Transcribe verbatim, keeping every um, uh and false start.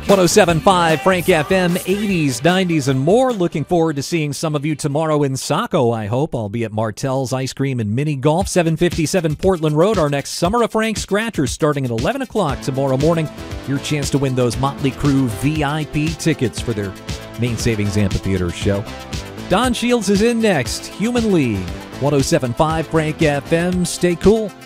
one oh seven point five Frank F M, eighties, nineties, and more. Looking forward to seeing some of you tomorrow in Saco, I hope. I'll be at Martell's Ice Cream and Mini Golf, seven fifty-seven Portland Road. Our next Summer of Frank Scratchers starting at eleven o'clock tomorrow morning. Your chance to win those Motley Crue V I P tickets for their Main Savings Amphitheater show. Don Shields is in next. Human League, one oh seven point five Frank F M. Stay cool.